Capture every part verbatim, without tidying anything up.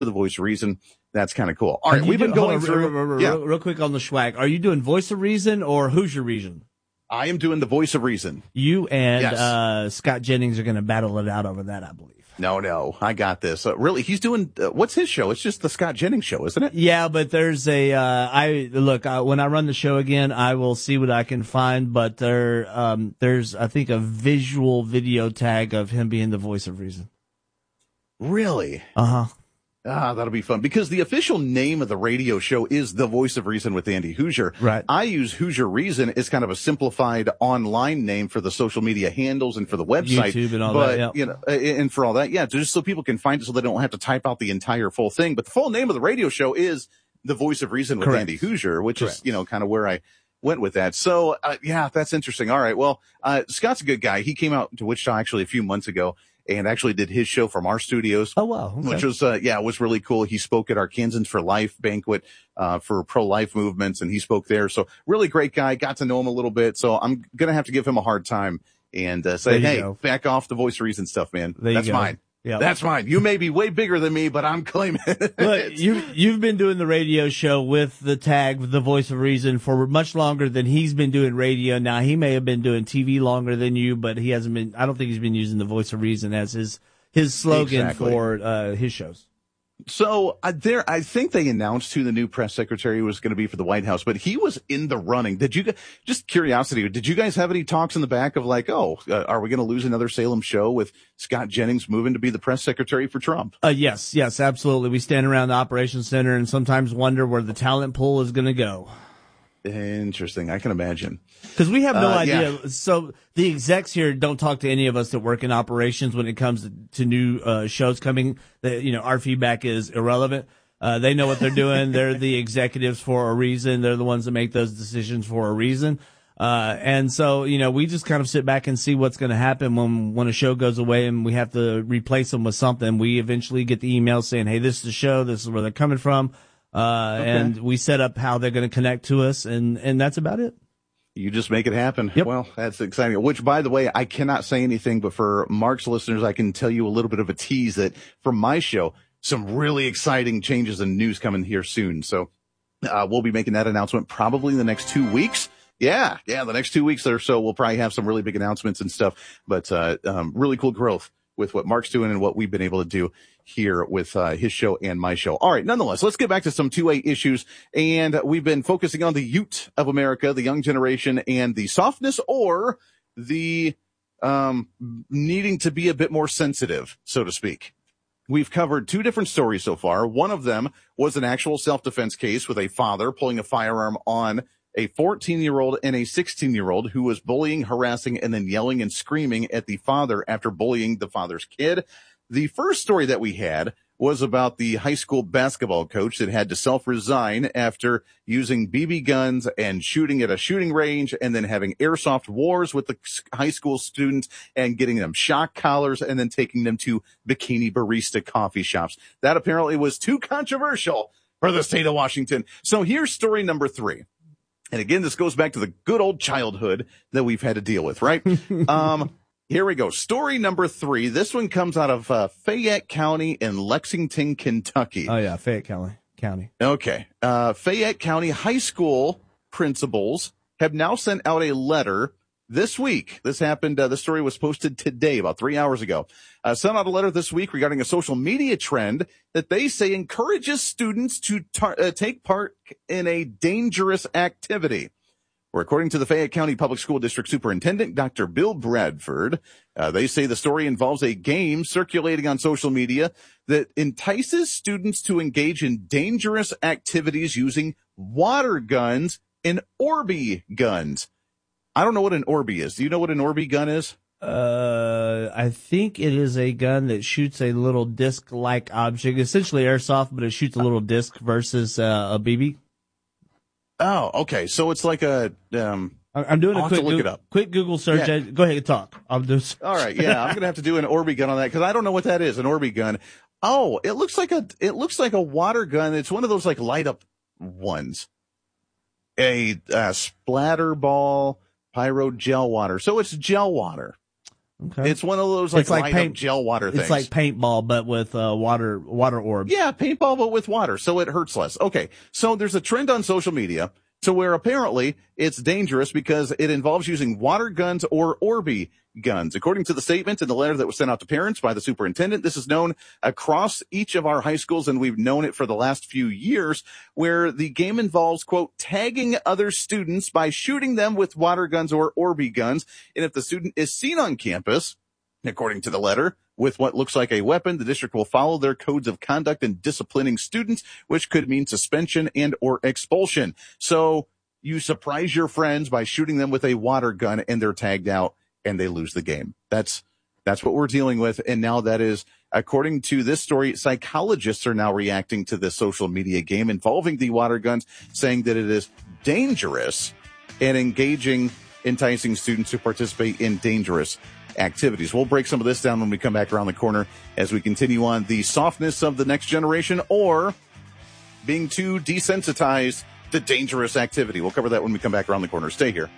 the voice of reason. That's kind of cool. All right, we've do, been going on, through. Real, real, yeah. real, real quick on the swag. Are you doing voice of reason or who's your reason? I am doing the voice of reason. You and yes. uh, Scott Jennings are going to battle it out over that, I believe. No, no, I got this. Uh, really, he's doing, uh, what's his show? It's just the Scott Jennings show, isn't it? Yeah, but there's a, uh, I, look, I, when I run the show again, I will see what I can find, but there, um, there's, I think, a visual video tag of him being the voice of reason. Really? Uh-huh. Ah, that'll be fun because the official name of the radio show is The Voice of Reason with Andy Hoosier. Right. I use Hoosier Reason as kind of a simplified online name for the social media handles and for the website. YouTube and all but, that, yeah. you know, and for all that, yeah, just so people can find it so they don't have to type out the entire full thing. But the full name of the radio show is The Voice of Reason with Correct. Andy Hoosier, which Correct. is, you know, kind of where I went with that. So, uh, yeah, that's interesting. All right. Well, uh, Scott's a good guy. He came out to Wichita actually a few months ago and actually did his show from our studios. Oh, wow. Okay. Which was, uh, yeah, it was really cool. He spoke at our Kansans for Life banquet, uh, for pro-life movements, and he spoke there. So really great guy. Got to know him a little bit. So I'm going to have to give him a hard time and, uh, say, hey, go. back off the voice of reason stuff, man. There That's mine. Yep. That's mine. You may be way bigger than me, but I'm claiming it. Look, you, you've been doing the radio show with the tag, The Voice of Reason, for much longer than he's been doing radio. Now, he may have been doing T V longer than you, but he hasn't been, I don't think he's been using The Voice of Reason as his, his slogan exactly. for uh, his shows. So uh, there, I think they announced who the new press secretary was going to be for the White House, but he was in the running. Did you, just curiosity, did you guys have any talks in the back of like, oh, uh, are we going to lose another Salem show with Scott Jennings moving to be the press secretary for Trump? Uh, yes, yes, absolutely. We stand around the operations center and sometimes wonder where the talent pool is going to go. Interesting. I can imagine. Because we have no uh, idea. Yeah. So the execs here don't talk to any of us that work in operations when it comes to, to new uh, shows coming. That, you know, our feedback is irrelevant. Uh, they know what they're doing. They're the executives for a reason. They're the ones that make those decisions for a reason. Uh, and so, you know, we just kind of sit back and see what's going to happen when, when a show goes away and we have to replace them with something. We eventually get the email saying, hey, this is the show. This is where they're coming from. Uh, okay. and we set up how they're going to connect to us, and, and that's about it. You just make it happen. Yep. Well, that's exciting. Which, by the way, I cannot say anything, but for Mark's listeners, I can tell you a little bit of a tease that for my show, some really exciting changes and news coming here soon. So, uh, we'll be making that announcement probably in the next two weeks. Yeah. Yeah. The next two weeks or so, we'll probably have some really big announcements and stuff, but, uh, um, really cool growth with what Mark's doing and what we've been able to do here with uh, his show and my show. All right, nonetheless, let's get back to some two A issues. And we've been focusing on the youth of America, the young generation, and the softness or the um, needing to be a bit more sensitive, so to speak. We've covered two different stories so far. One of them was an actual self-defense case with a father pulling a firearm on a fourteen-year-old and a sixteen-year-old who was bullying, harassing, and then yelling and screaming at the father after bullying the father's kid. The first story that we had was about the high school basketball coach that had to self-resign after using B B guns and shooting at a shooting range and then having airsoft wars with the high school students and getting them shock collars and then taking them to bikini barista coffee shops. That apparently was too controversial for the state of Washington. So here's story number three. And again, this goes back to the good old childhood that we've had to deal with, right? um, here we go. Story number three. This one comes out of uh, Fayette County in Lexington, Kentucky. Oh, yeah, Fayette County. County. Okay. Uh, Fayette County high school principals have now sent out a letter this week. This happened, uh, the story was posted today, about three hours ago. Uh, sent out a letter this week regarding a social media trend that they say encourages students to tar- uh, take part in a dangerous activity. Or according to the Fayette County Public School District Superintendent, Doctor Bill Bradford, uh, they say the story involves a game circulating on social media that entices students to engage in dangerous activities using water guns and Orby guns. I don't know what an Orby is. Do you know what an Orby gun is? Uh, I think it is a gun that shoots a little disc-like object, essentially airsoft, but it shoots a little disc versus uh, a B B. Oh, okay. So it's like a, um, I'm doing I'll a quick, have to look Google, it up. quick Google search. Yeah. Go ahead and talk. I'll do. All right. Yeah. I'm going to have to do an Orby gun on that because I don't know what that is. An Orby gun. Oh, it looks like a, it looks like a water gun. It's one of those like light up ones. A, uh, splatter ball pyro gel water. So it's gel water. Okay. It's one of those like, It's like light paint- up gel water things. It's like paintball, but with uh, water water orbs. Yeah, paintball, but with water, so it hurts less. Okay, so there's a trend on social media to where apparently it's dangerous because it involves using water guns or Orby guns. According to the statement in the letter that was sent out to parents by the superintendent, this is known across each of our high schools, and we've known it for the last few years, where the game involves, quote, tagging other students by shooting them with water guns or Orby guns. And if the student is seen on campus, according to the letter, with what looks like a weapon, the district will follow their codes of conduct in disciplining students, which could mean suspension and or expulsion. So you surprise your friends by shooting them with a water gun and they're tagged out and they lose the game. That's, that's what we're dealing with. And now that is, according to this story, psychologists are now reacting to this social media game involving the water guns, saying that it is dangerous and engaging, enticing students to participate in dangerous activities. We'll break some of this down when we come back around the corner as we continue on the softness of the next generation or being too desensitized to dangerous activity. We'll cover that when we come back around the corner. Stay here.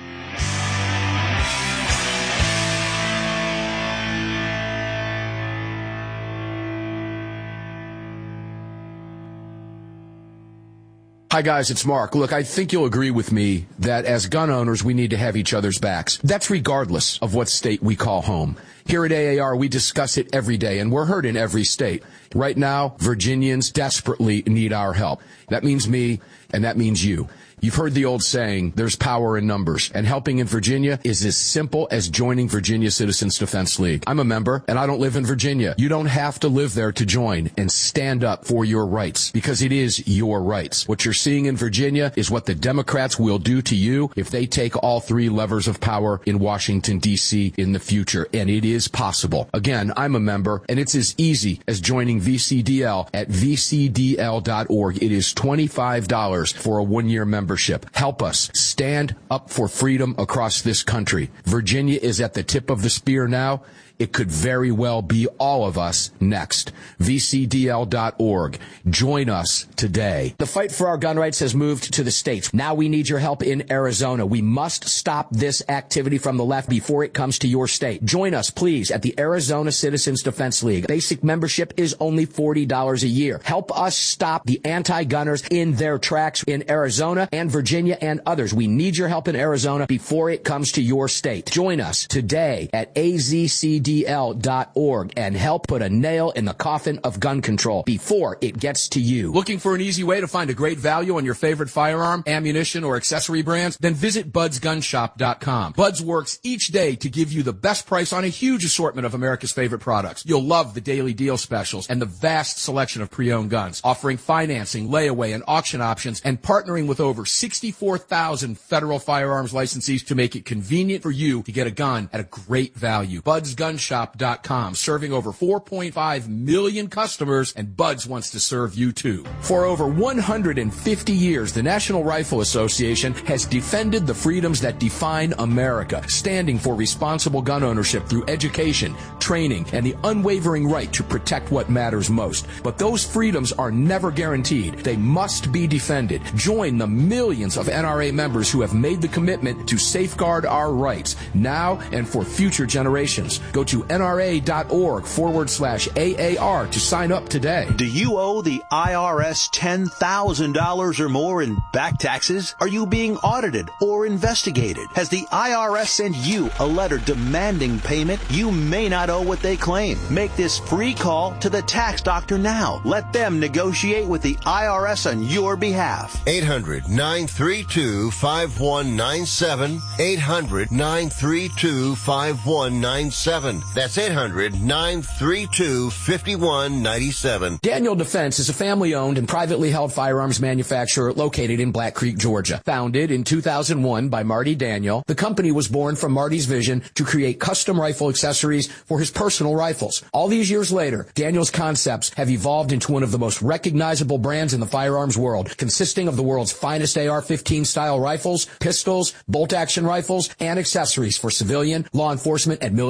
Hi guys, it's Mark. Look, I think you'll agree with me that as gun owners, we need to have each other's backs. That's regardless of what state we call home. Here at A A R, we discuss it every day, and we're heard in every state. Right now, Virginians desperately need our help. That means me, and that means you. You've heard the old saying, there's power in numbers, and helping in Virginia is as simple as joining Virginia Citizens Defense League. I'm a member, and I don't live in Virginia. You don't have to live there to join and stand up for your rights, because it is your rights. What you're seeing in Virginia is what the Democrats will do to you if they take all three levers of power in Washington, D C in the future, and it is possible. Again, I'm a member, and it's as easy as joining V C D L at v c d l dot org. It is twenty-five dollars for a one-year membership. Help us stand up for freedom across this country. Virginia is at the tip of the spear now. It could very well be all of us next. v c d l dot org. Join us today. The fight for our gun rights has moved to the states. Now we need your help in Arizona. We must stop this activity from the left before it comes to your state. Join us, please, at the Arizona Citizens Defense League. Basic membership is only forty dollars a year. Help us stop the anti-gunners in their tracks in Arizona and Virginia and others. We need your help in Arizona before it comes to your state. Join us today at a z c d l dot org and help put a nail in the coffin of gun control before it gets to you. Looking for an easy way to find a great value on your favorite firearm, ammunition, or accessory brands? Then visit buds gun shop dot com. Buds works each day to give you the best price on a huge assortment of America's favorite products. You'll love the daily deal specials and the vast selection of pre-owned guns, offering financing, layaway, and auction options, and partnering with over sixty-four thousand federal firearms licensees to make it convenient for you to get a gun at a great value. buds gun shop dot com, serving over four point five million customers, and Buds wants to serve you too. For over one hundred fifty years, the National Rifle Association has defended the freedoms that define America, standing for responsible gun ownership through education, training, and the unwavering right to protect what matters most. But those freedoms are never guaranteed. They must be defended. Join the millions of N R A members who have made the commitment to safeguard our rights now and for future generations. Go to N R A dot org forward slash A A R to sign up today. Do you owe the I R S ten thousand dollars or more in back taxes? Are you being audited or investigated? Has the I R S sent you a letter demanding payment? You may not owe what they claim. Make this free call to the tax doctor now. Let them negotiate with the I R S on your behalf. eight hundred nine three two five one nine seven. eight hundred nine three two five one nine seven. That's eight hundred nine three two five one nine seven. Daniel Defense is a family-owned and privately held firearms manufacturer located in Black Creek, Georgia. Founded in two thousand one by Marty Daniel, the company was born from Marty's vision to create custom rifle accessories for his personal rifles. All these years later, Daniel's concepts have evolved into one of the most recognizable brands in the firearms world, consisting of the world's finest A R fifteen style rifles, pistols, bolt-action rifles, and accessories for civilian, law enforcement, and military customers.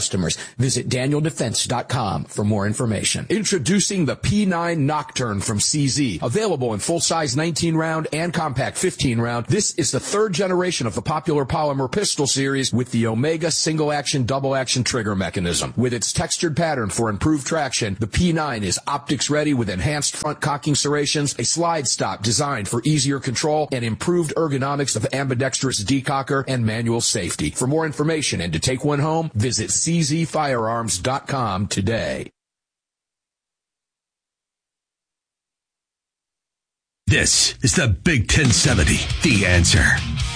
customers. Visit daniel defense dot com for more information. Introducing the P nine Nocturne from C Z. Available in full-size nineteen round and compact fifteen round. This is the third generation of the popular polymer pistol series with the Omega single-action, double-action trigger mechanism. With its textured pattern for improved traction, the P nine is optics-ready with enhanced front cocking serrations, a slide stop designed for easier control, and improved ergonomics of ambidextrous decocker and manual safety. For more information and to take one home, visit c z firearms dot com today. This is the Big ten seventy, The Answer.